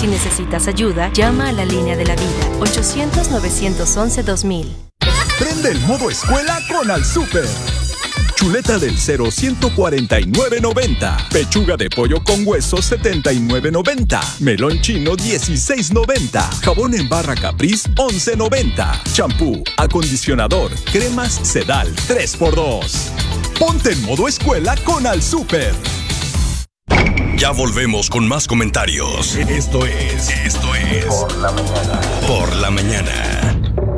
Si necesitas ayuda, llama a la línea de la vida, 800-911-2000. Prende el modo escuela con Al Súper. Chuleta del 0, 149.90. Pechuga de pollo con hueso, 79.90. Melón chino, 16.90. Jabón en barra Capriz, 11.90. Champú, acondicionador, cremas Sedal, 3x2. Ponte en modo escuela con Al Súper. Ya volvemos con más comentarios. Esto es Por la Mañana. Por la Mañana.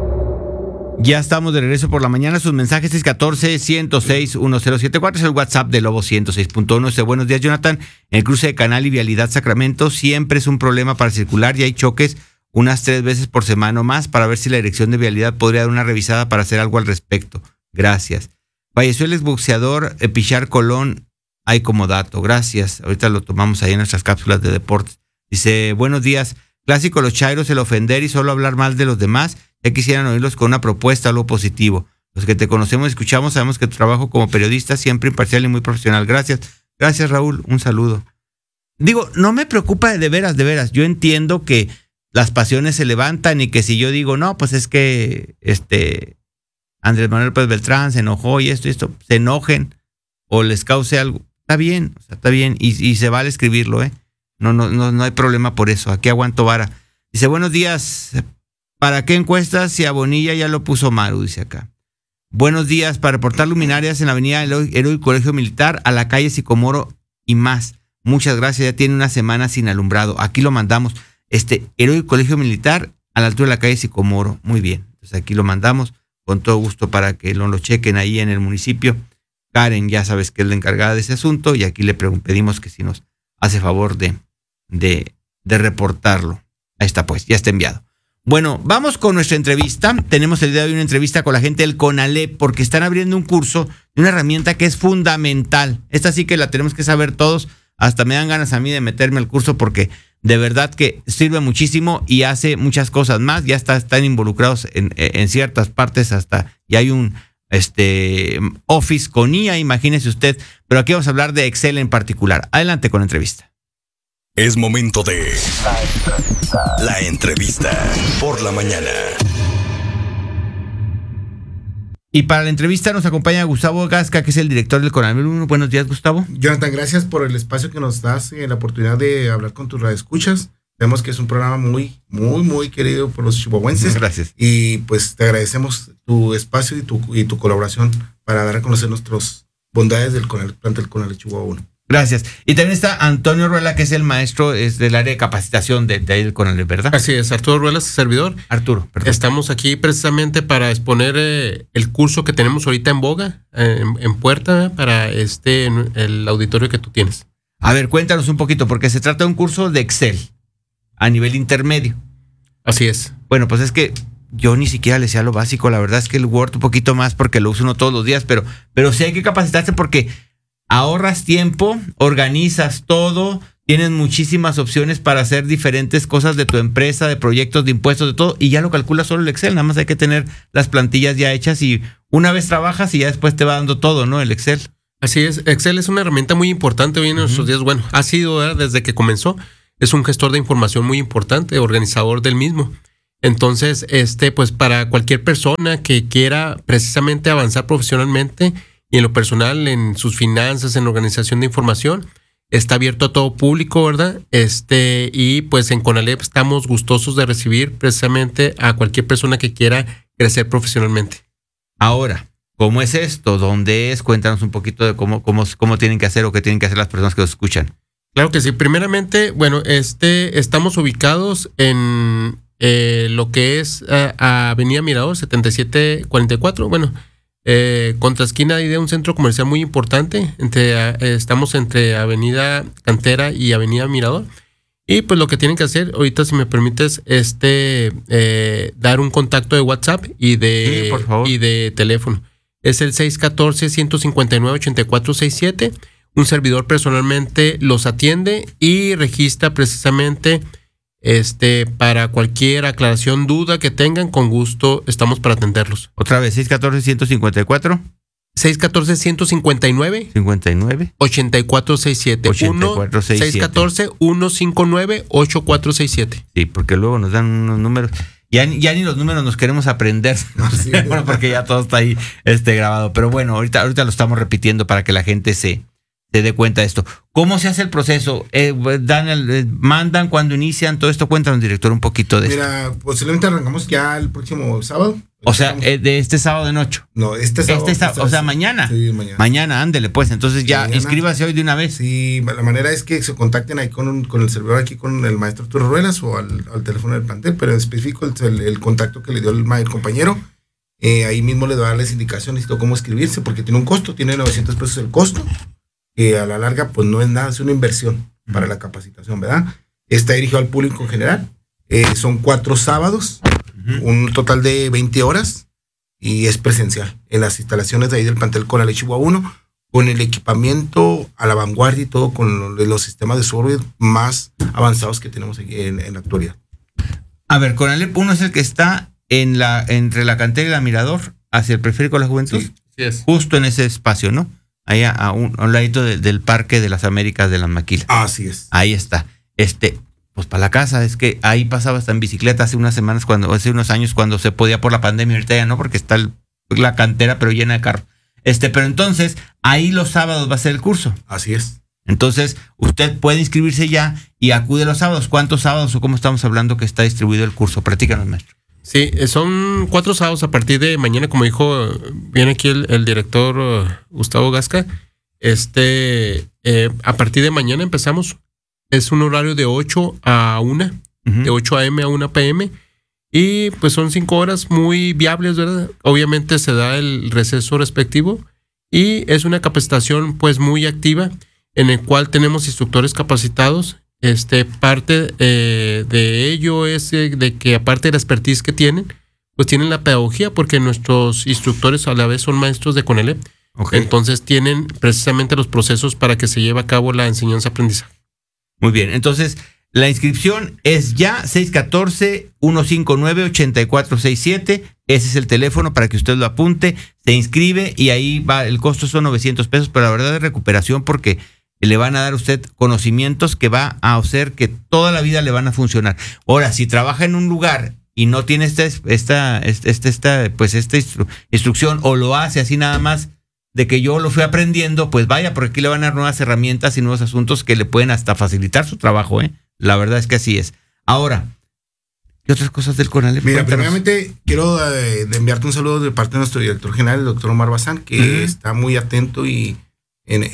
Ya estamos de regreso por la mañana. Sus mensajes 614-106-1074 es el WhatsApp de Lobo 106.1. Buenos días, Jonathan. En el cruce de Canal y Vialidad Sacramento siempre es un problema para circular y hay choques unas 3 veces por semana o más, para ver si la dirección de vialidad podría dar una revisada para hacer algo al respecto. Gracias. Falleció el exboxeador Pichar Colón. Hay como dato. Gracias. Ahorita lo tomamos ahí en nuestras cápsulas de deportes. Dice, buenos días. Clásico los chairos, el ofender y solo hablar mal de los demás. Ya quisieran oírlos con una propuesta o algo positivo. Los que te conocemos y escuchamos sabemos que tu trabajo como periodista siempre imparcial y muy profesional. Gracias. Gracias, Raúl. Un saludo. Digo, no me preocupa de veras, de veras. Yo entiendo que las pasiones se levantan y que si yo digo, no, pues es que Andrés Manuel López Beltrán se enojó y esto, se enojen o les cause algo. Está bien, o sea, está bien y se vale escribirlo, ¿eh? No hay problema por eso. Aquí aguanto vara. Dice, buenos días. ¿Para qué encuestas si a Bonilla ya lo puso Maru? Dice acá. Buenos días. Para reportar luminarias en la avenida Héroe Colegio Militar, a la calle Sicomoro y más. Muchas gracias. Ya tiene una semana sin alumbrado. Aquí lo mandamos. Héroe Colegio Militar a la altura de la calle Sicomoro. Muy bien. Entonces aquí lo mandamos con todo gusto para que lo chequen ahí en el municipio. Karen, ya sabes que es la encargada de ese asunto y aquí le pedimos que si nos hace favor de reportarlo. Ahí está pues, ya está enviado. Bueno, vamos con nuestra entrevista. Tenemos el día de hoy una entrevista con la gente del CONALEP porque están abriendo un curso de una herramienta que es fundamental. Esta sí que la tenemos que saber todos. Hasta me dan ganas a mí de meterme al curso porque de verdad que sirve muchísimo y hace muchas cosas más. Ya están involucrados en ciertas partes hasta y hay un Office con IA, imagínese usted. Pero aquí vamos a hablar de Excel en particular. Adelante con la entrevista. Es momento de la entrevista por la mañana. Y para la entrevista nos acompaña Gustavo Gasca, que es el director del CONALEP. Buenos días, Gustavo. Jonathan, gracias por el espacio que nos das y la oportunidad de hablar con tus radioescuchas. Vemos que es un programa muy, muy, muy querido por los chihuahuenses. Gracias. Y pues te agradecemos tu espacio y tu colaboración para dar a conocer nuestras bondades del plantel CONALEP Chihuahua 1. Gracias. Y también está Antonio Ruela, que es el maestro del área de capacitación de ahí del CONALEP, ¿verdad? Así es, Arturo Ruela, servidor. Arturo, perdón. Estamos aquí precisamente para exponer el curso que tenemos ahorita en boga, en puerta, para el auditorio que tú tienes. A ver, cuéntanos un poquito, porque se trata de un curso de Excel a nivel intermedio. Así es. Bueno, pues es que yo ni siquiera le sé a lo básico. La verdad es que el Word un poquito más porque lo uso uno todos los días, pero sí hay que capacitarse porque ahorras tiempo, organizas todo, tienes muchísimas opciones para hacer diferentes cosas de tu empresa, de proyectos, de impuestos, de todo, y ya lo calculas solo el Excel. Nada más hay que tener las plantillas ya hechas y una vez trabajas y ya después te va dando todo, ¿no? El Excel. Así es. Excel es una herramienta muy importante hoy en nuestros días. Bueno, ha sido, ¿verdad?, desde que comenzó. Es un gestor de información muy importante, organizador del mismo. Entonces, pues para cualquier persona que quiera precisamente avanzar profesionalmente y en lo personal, en sus finanzas, en la organización de información, está abierto a todo público, ¿verdad? Y pues en CONALEP estamos gustosos de recibir precisamente a cualquier persona que quiera crecer profesionalmente. Ahora, ¿cómo es esto? ¿Dónde es? Cuéntanos un poquito de cómo tienen que hacer o qué tienen que hacer las personas que los escuchan. Claro que sí. Primeramente, bueno, estamos ubicados en lo que es Avenida Mirador 7744. Bueno, contra esquina de un centro comercial muy importante. Estamos entre Avenida Cantera y Avenida Mirador. Y pues lo que tienen que hacer, ahorita si me permites, dar un contacto de WhatsApp y de teléfono. Es el 614-159-8467. Un servidor personalmente los atiende y registra precisamente para cualquier aclaración, duda que tengan, con gusto estamos para atenderlos. Otra vez, 614-154. 614-159 59 8467. 8467. 614-159-8467. Sí, porque luego nos dan unos números. Ya ni los números nos queremos aprender. Sí. Bueno, porque ya todo está ahí grabado. Pero bueno, ahorita lo estamos repitiendo para que la gente se dé cuenta de esto. ¿Cómo se hace el proceso? ¿Mandan cuando inician? Todo esto, cuéntanos, director, un poquito de esto. Mira, posiblemente arrancamos ya el próximo sábado. O sea, de este sábado en 8. No, este sábado. O sea, mañana. Sí, mañana. Mañana, ándele, pues. Entonces Sí, ya mañana. inscríbase hoy de una vez. Sí, la manera es que se contacten ahí con el servidor aquí, con el maestro Arturo Ruelas o al teléfono del plantel, pero en específico el contacto que le dio el compañero. Ahí mismo le va a dar las indicaciones de cómo inscribirse, porque tiene un costo, tiene 900 pesos el costo, que a la larga pues no es nada, es una inversión para la capacitación, ¿verdad? Está dirigido al público en general. Son 4 sábados, un total de 20 horas. Y es presencial en las instalaciones de ahí del plantel Conalep Chihuahua 1, con el equipamiento a la vanguardia y todo con los sistemas de software más avanzados que tenemos aquí en la actualidad. A ver, Conalep 1 es el que está entre la cantera y la Mirador, hacia el Periférico de la Juventud. Sí. Sí es. Justo en ese espacio, ¿no? Ahí a un ladito del Parque de las Américas de las Maquilas. Así es. Ahí está. Pues para la casa, es que ahí pasaba hasta en bicicleta hace unos años cuando se podía por la pandemia, ahorita ya no, porque está la cantera pero llena de carros. Pero entonces, ahí los sábados va a ser el curso. Así es. Entonces, usted puede inscribirse ya y acude los sábados. ¿Cuántos sábados o cómo estamos hablando que está distribuido el curso? Platícanos, maestro. Sí, son 4 sábados a partir de mañana, como dijo, viene aquí el director Gustavo Gasca. A partir de mañana empezamos. Es un horario de 8 a 1, de 8 a.m. a 1 p.m. Y pues son 5 horas muy viables, ¿verdad? Obviamente se da el receso respectivo y es una capacitación pues muy activa en el cual tenemos instructores capacitados. Parte de ello es de que aparte de la expertise que tienen, pues tienen la pedagogía, porque nuestros instructores a la vez son maestros de Conalep. Okay. Entonces tienen precisamente los procesos para que se lleve a cabo la enseñanza-aprendizaje. Muy bien, entonces la inscripción es ya 614-159-8467. Ese es el teléfono para que usted lo apunte, se inscribe y ahí va. El costo son 900 pesos, pero la verdad es recuperación porque le van a dar a usted conocimientos que va a hacer que toda la vida le van a funcionar. Ahora, si trabaja en un lugar y no tiene esta instrucción o lo hace así nada más de que yo lo fui aprendiendo, pues vaya, porque aquí le van a dar nuevas herramientas y nuevos asuntos que le pueden hasta facilitar su trabajo, ¿eh? La verdad es que así es. Ahora, ¿qué otras cosas del Conalep? Mira, Cuéntanos. primeramente quiero enviarte un saludo de parte de nuestro director general, el doctor Omar Bazán, que está muy atento y en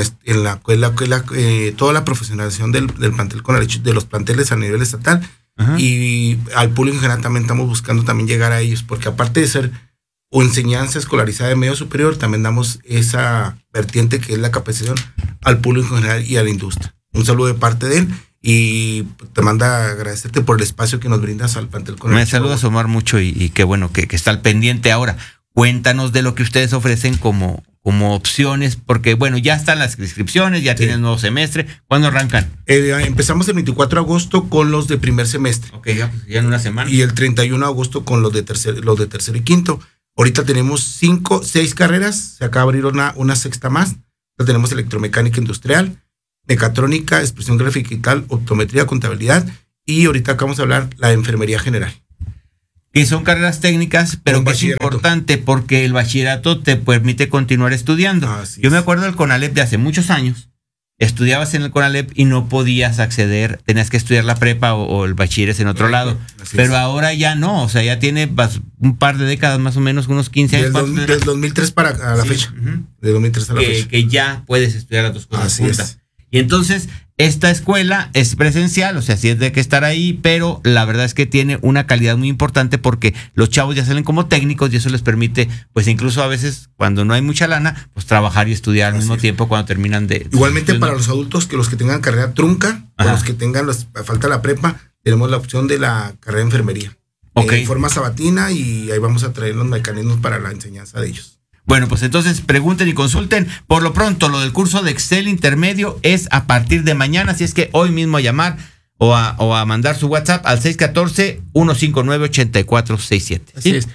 toda la profesionalización del plantel Conalep, de los planteles a nivel estatal. Ajá. Y al público en general también estamos buscando también llegar a ellos, porque aparte de ser o enseñanza escolarizada de medio superior, también damos esa vertiente que es la capacitación al público en general y a la industria. Un saludo de parte de él y te manda agradecerte por el espacio que nos brindas al plantel Conalep. Me saludas, Omar, mucho y qué bueno que está al pendiente ahora. Cuéntanos de lo que ustedes ofrecen como opciones, porque bueno, ya están las inscripciones, ya tienen nuevo semestre. ¿Cuándo arrancan? Empezamos el 24 de agosto con los de primer semestre. Ok, ya en una semana. Y el 31 de agosto con los de tercero y quinto. Ahorita tenemos 6 carreras, se acaba de abrir una sexta más. Tenemos electromecánica industrial, mecatrónica, expresión gráfica y tal, optometría, contabilidad, y ahorita acabamos de hablar la de enfermería general. Que son carreras técnicas, pero que es importante porque el bachillerato te permite continuar estudiando. Yo me acuerdo del Conalep de hace muchos años. Estudiabas en el Conalep y no podías acceder, tenías que estudiar la prepa o el bachilleres en otro lado. Pero ahora ya no, o sea, ya tiene un par de décadas más o menos, unos 15 años. Desde 2003 a la fecha. De 2003 a la fecha. Que ya puedes estudiar las dos cosas Así juntas. es. Y entonces, esta escuela es presencial, o sea, sí es de que estar ahí, pero la verdad es que tiene una calidad muy importante porque los chavos ya salen como técnicos y eso les permite, pues incluso a veces, cuando no hay mucha lana, pues trabajar y estudiar al mismo tiempo cuando terminan de... Igualmente para los adultos, que los que tengan carrera trunca, o los que tengan falta la prepa, tenemos la opción de la carrera de enfermería. En forma sabatina, y ahí vamos a traer los mecanismos para la enseñanza de ellos. Bueno, pues entonces pregunten y consulten. Por lo pronto, lo del curso de Excel intermedio es a partir de mañana, así es que hoy mismo a llamar o a mandar su WhatsApp al 614-159-8467. Así es.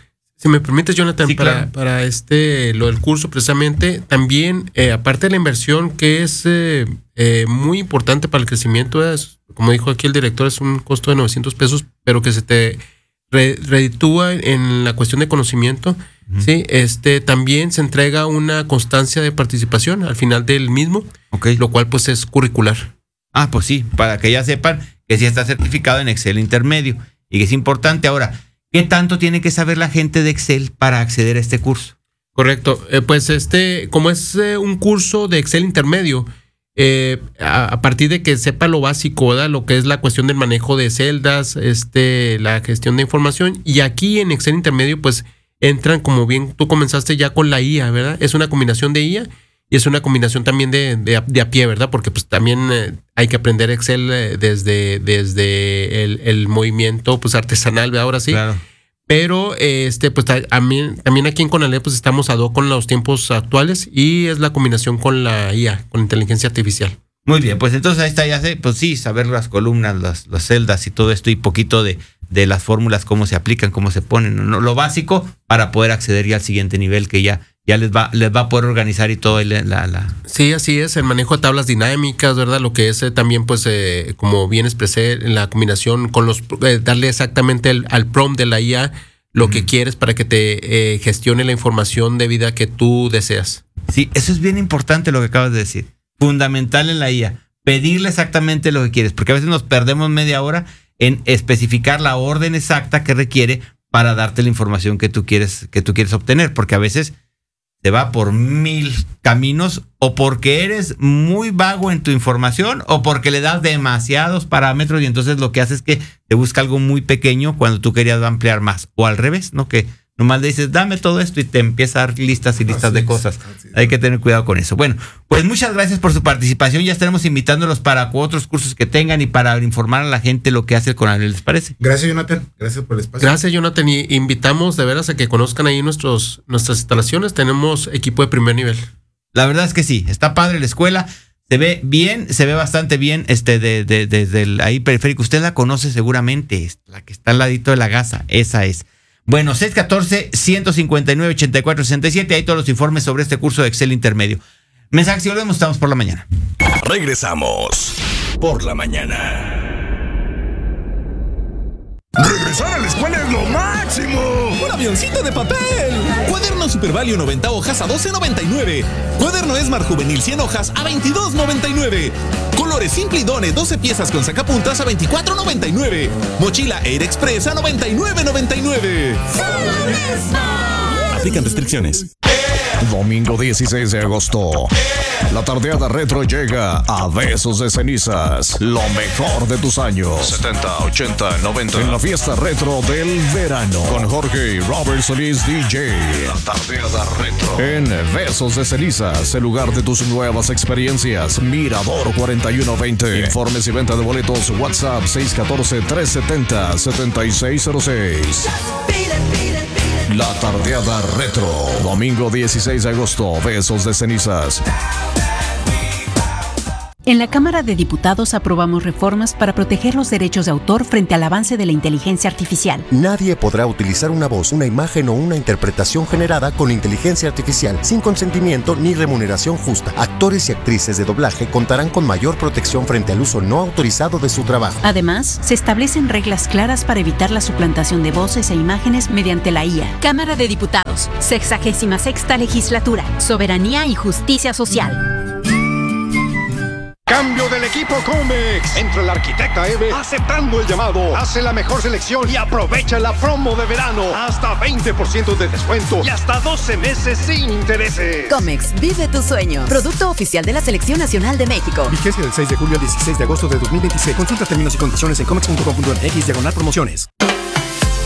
Si me permites, Jonathan, Sí, claro. para lo del curso precisamente, también, aparte de la inversión que es muy importante para el crecimiento, como dijo aquí el director, es un costo de $900, pero que se te reditúa en la cuestión de conocimiento. Sí, también se entrega una constancia de participación al final del mismo, lo cual pues es curricular. Ah, pues sí, para que ya sepan que sí está certificado en Excel intermedio y que es importante. Ahora, ¿qué tanto tiene que saber la gente de Excel para acceder a este curso? Correcto, pues como es un curso de Excel intermedio, a partir de que sepa lo básico, ¿verdad? Lo que es la cuestión del manejo de celdas, la gestión de información, y aquí en Excel intermedio pues entran, como bien tú comenzaste ya con la IA, ¿verdad? Es una combinación de IA y es una combinación también de a pie, ¿verdad? Porque pues también hay que aprender Excel desde el movimiento pues artesanal, ¿verdad? Ahora sí. Claro. Pero pues también aquí en Conalep pues estamos ad hoc con los tiempos actuales y es la combinación con la IA, con la inteligencia artificial. Muy bien, pues entonces ahí está, ya sé, pues sí, saber las columnas, las celdas y todo esto y poquito de las fórmulas, cómo se aplican, cómo se ponen, ¿no? Lo básico para poder acceder ya al siguiente nivel que ya les va a poder organizar y todo. Sí, así es, el manejo de tablas dinámicas, ¿verdad? Lo que es también, pues, como bien expresé, la combinación con darle exactamente al prompt de la IA lo que quieres para que te gestione la información debida que tú deseas. Sí, eso es bien importante lo que acabas de decir. Fundamental en la IA. Pedirle exactamente lo que quieres, porque a veces nos perdemos media hora en especificar la orden exacta que requiere para darte la información que tú quieres obtener, porque a veces te va por 1000 caminos, o porque eres muy vago en tu información o porque le das demasiados parámetros y entonces lo que hace es que te busca algo muy pequeño cuando tú querías ampliar más, o al revés, ¿no? Que nomás le dices, dame todo esto y te empieza a dar listas y listas de cosas. Hay que tener cuidado con eso. Bueno, pues muchas gracias por su participación. Ya estaremos invitándolos para otros cursos que tengan y para informar a la gente lo que hace el Conalep, ¿les parece? Gracias, Jonathan. Gracias por el espacio. Gracias, Jonathan. Y invitamos de veras a que conozcan ahí nuestras instalaciones. Tenemos equipo de primer nivel. La verdad es que sí, está padre la escuela. Se ve bien, se ve bastante bien desde el ahí periférico. Usted la conoce seguramente, la que está al ladito de la Gaza. Esa es. Bueno, 614-159-8467. Ahí todos los informes sobre este curso de Excel intermedio. Mensajes y volvemos, estamos por la mañana. Regresamos por la mañana. ¡Regresar a la escuela es lo máximo! ¡Un avioncito de papel! Cuaderno Super Value 90 hojas a $12.99. Cuaderno Smart Juvenil 100 hojas a $22.99. Colores Simple y Done 12 piezas con sacapuntas a $24.99. Mochila Air Express a $99.99. Aplican restricciones. Domingo 16 de agosto. La tardeada retro llega a Besos de Cenizas. Lo mejor de tus años. 70, 80, 90. En la fiesta retro del verano. Con Jorge y Robert Solís DJ. La tardeada retro. En Besos de Cenizas, el lugar de tus nuevas experiencias. Mirador 4120. Informes y venta de boletos. WhatsApp 614-370-7606. La tardeada retro. Domingo 16 de agosto. Besos de Cenizas. En la Cámara de Diputados aprobamos reformas para proteger los derechos de autor frente al avance de la inteligencia artificial. Nadie podrá utilizar una voz, una imagen o una interpretación generada con inteligencia artificial sin consentimiento ni remuneración justa. Actores y actrices de doblaje contarán con mayor protección frente al uso no autorizado de su trabajo. Además, se establecen reglas claras para evitar la suplantación de voces e imágenes mediante la IA. Cámara de Diputados, 66ª Legislatura, Soberanía y Justicia Social. Cambio del equipo Comex. Entra la arquitecta Eve aceptando el llamado. Hace la mejor selección y aprovecha la promo de verano. Hasta 20% de descuento y hasta 12 meses sin intereses. Comex, vive tu sueño. Producto oficial de la Selección Nacional de México. Vigencia del 6 de julio al 16 de agosto de 2026. Consulta términos y condiciones en comex.com.mx/promociones.